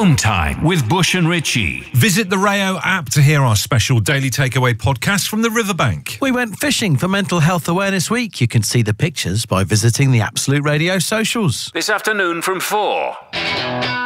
Home Time with Bush and Richie. Visit the Rayo app to hear our special Daily Takeaway podcast from the Riverbank. We went fishing for Mental Health Awareness Week. You can see the pictures by visiting the Absolute Radio socials. This afternoon from 4.